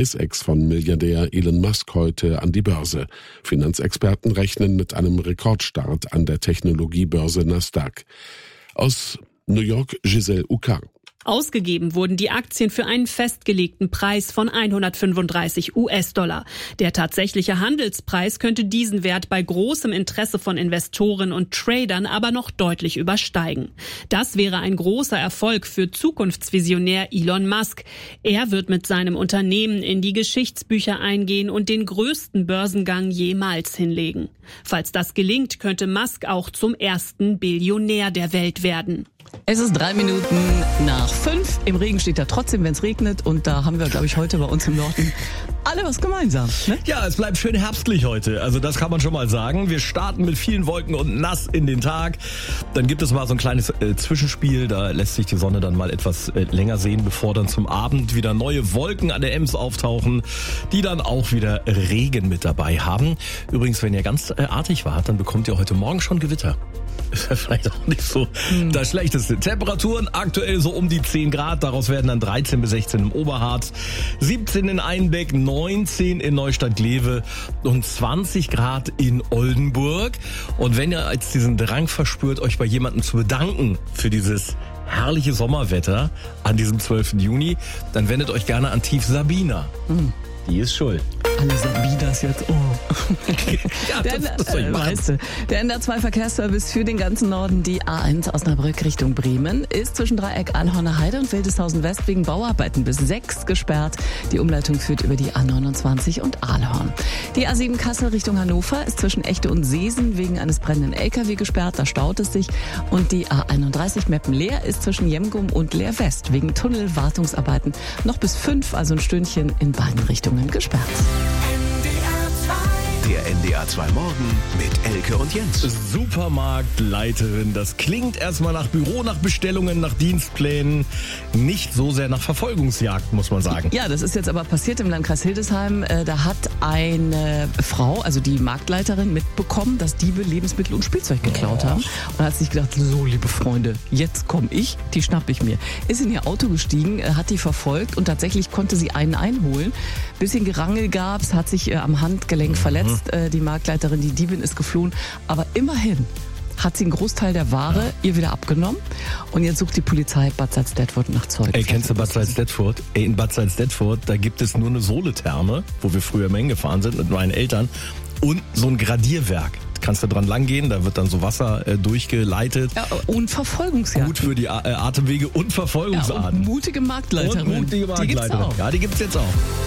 SpaceX von Milliardär Elon Musk heute an die Börse. Finanzexperten rechnen mit einem Rekordstart an der Technologiebörse Nasdaq. Aus New York, Giselle Ucar. Ausgegeben wurden die Aktien für einen festgelegten Preis von 135 US-Dollar. Der tatsächliche Handelspreis könnte diesen Wert bei großem Interesse von Investoren und Tradern aber noch deutlich übersteigen. Das wäre ein großer Erfolg für Zukunftsvisionär Elon Musk. Er wird mit seinem Unternehmen in die Geschichtsbücher eingehen und den größten Börsengang jemals hinlegen. Falls das gelingt, könnte Musk auch zum ersten Billionär der Welt werden. Es ist 5:03. Im Regen steht er trotzdem, wenn es regnet. Und da haben wir, glaube ich, heute bei uns im Norden alle was gemeinsam. Ne? Ja, es bleibt schön herbstlich heute. Also das kann man schon mal sagen. Wir starten mit vielen Wolken und nass in den Tag. Dann gibt es mal so ein kleines Zwischenspiel. Da lässt sich die Sonne dann mal etwas länger sehen, bevor dann zum Abend wieder neue Wolken an der Ems auftauchen, die dann auch wieder Regen mit dabei haben. Übrigens, wenn ihr ganz artig wart, dann bekommt ihr heute Morgen schon Gewitter. Ist ja vielleicht auch nicht so das Schlechteste. Temperaturen aktuell so um die 10 Grad. Daraus werden dann 13 bis 16 im Oberharz, 17 in Einbeck, 19 in Neustadt-Glewe und 20 Grad in Oldenburg. Und wenn ihr jetzt diesen Drang verspürt, euch bei jemandem zu bedanken für dieses herrliche Sommerwetter an diesem 12. Juni, dann wendet euch gerne an Tief Sabina. Die ist schuld. Alle Sabinas jetzt, oh. Ja, das soll ich machen. Weißt du, der NDR2-Verkehrsservice für den ganzen Norden, die A1 Osnabrück Richtung Bremen, ist zwischen Dreieck Alhorner Heide und Wildeshausen West wegen Bauarbeiten bis 6 gesperrt. Die Umleitung führt über die A29 und Ahlhorn. Die A7 Kassel Richtung Hannover ist zwischen Echte und Seesen wegen eines brennenden LKW gesperrt, da staut es sich. Und die A31 Meppen-Leer ist zwischen Jemgum und Leer West wegen Tunnelwartungsarbeiten noch bis 5, also ein Stündchen in beiden Richtungen gesperrt. Der NDR 2 Morgen mit Elke und Jens. Supermarktleiterin, das klingt erstmal nach Büro, nach Bestellungen, nach Dienstplänen, nicht so sehr nach Verfolgungsjagd, muss man sagen. Ja, das ist jetzt aber passiert im Landkreis Hildesheim. Da hat eine Frau, also die Marktleiterin, mitbekommen, dass Diebe Lebensmittel und Spielzeug geklaut haben. Und hat sich gedacht, so liebe Freunde, jetzt komme ich, die schnapp ich mir. Ist in ihr Auto gestiegen, hat die verfolgt und tatsächlich konnte sie einen einholen. Bisschen Gerangel gab's, hat sich am Handgelenk verletzt. Die Marktleiterin, die Diebin ist geflohen, aber immerhin hat sie einen Großteil der Ware ihr wieder abgenommen und jetzt sucht die Polizei Bad Salzdetford nach Zeugen. Ey, kennst du Bad Salzdetford? Ey, in Bad Salzdetford, da gibt es nur eine Sohle-Therme, wo wir früher immer hingefahren sind mit meinen Eltern und so ein Gradierwerk. Kannst du dran langgehen, da wird dann so Wasser durchgeleitet. Ja, und Verfolgungsjagd. Gut für die Atemwege und Verfolgungsarten. Ja, und mutige Marktleiterin. Die gibt's auch. Ja, die gibt's jetzt auch.